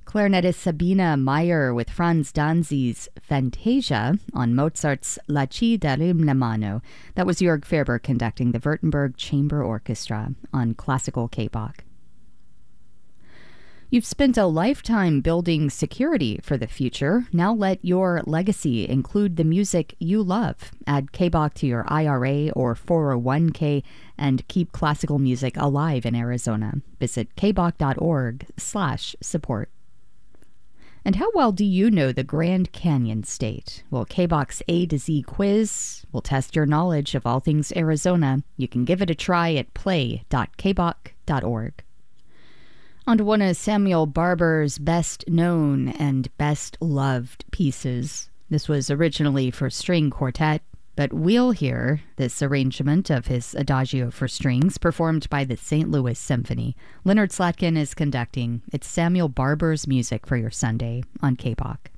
Clarinetist Sabina Meyer with Franz Danzi's Fantasia on Mozart's La Ci darem la mano. That was Jörg Ferber conducting the Württemberg Chamber Orchestra on Classical K-Bach. You've spent a lifetime building security for the future. Now let your legacy include the music you love. Add K-Bach to your IRA or 401k and keep classical music alive in Arizona. Visit kbach.org/support. And how well do you know the Grand Canyon State? Well, K-Bach's A to Z quiz will test your knowledge of all things Arizona. You can give it a try at play.kbach.org. On to one of Samuel Barber's best known and best loved pieces. This was originally for string quartet, but we'll hear this arrangement of his Adagio for strings performed by the St. Louis Symphony. Leonard Slatkin is conducting. It's Samuel Barber's music for your Sunday on K-Bach.